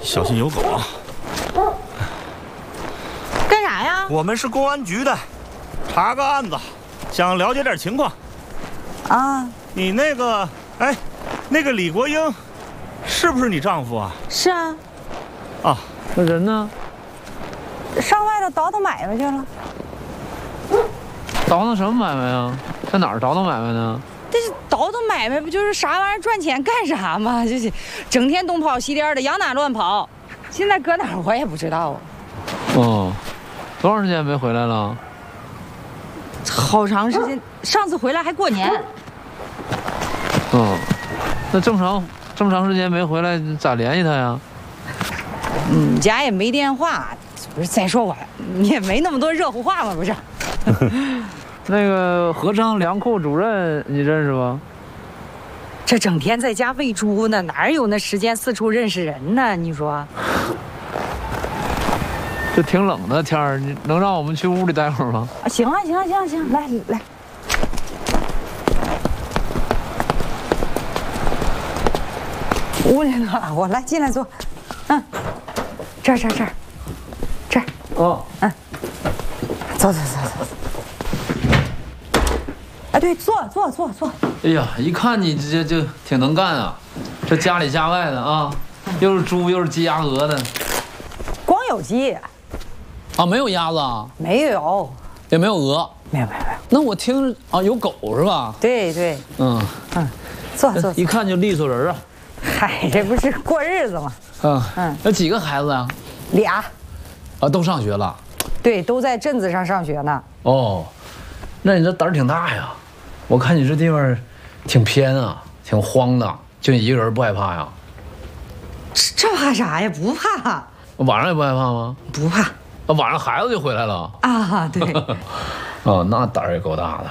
小心有狗啊！ 干啥呀？ 我们是公安局的，查个案子，想了解点情况。 啊， 你那个，哎，那个李国英，是不是你丈夫啊？ 是啊。 啊， 那人呢？ 上外头倒腾买卖去了。 倒腾什么买卖啊？在哪儿倒腾买卖呢？ 但是倒腾买卖不就是啥玩意儿赚钱干啥吗？就是整天东跑西颠的，往哪乱跑。现在搁哪儿我也不知道啊。 哦，多长时间没回来了？ 好长时间，上次回来还过年。 哦，那这么长时间没回来，咋联系他呀？ 家也没电话，不是？再说我你也没那么多热乎话嘛，不是？ 那个合昌粮库主任你认识不？ 这整天在家喂猪呢，哪有那时间四处认识人呢？你说？ 这挺冷的天儿，你能让我们去屋里待会儿吗？ 啊，行啊，行啊，行啊，行，来来。屋里暖和，来进来坐。这儿。 哦， 走。哎，对，坐。 哎呀，一看你这就挺能干啊，这家里家外的啊，又是猪又是鸡鸭鹅的。 光有鸡， 啊，没有鸭子啊？ 没有， 也没有鹅？ 没有。 那我听啊，有狗是吧？ 对。坐。 一看就利索人啊。 嗨，这不是过日子吗？ 有几个孩子啊？ 俩。 啊，都上学了。 对，都在镇子上上学呢。 哦，那你这胆儿挺大呀。我看你这地方挺偏啊，挺荒的，就你一个人不害怕呀？ 这怕啥呀？不怕。 晚上也不害怕吗？ 不怕。 啊，晚上孩子就回来了。 啊，对。 哦，那胆儿也够大的。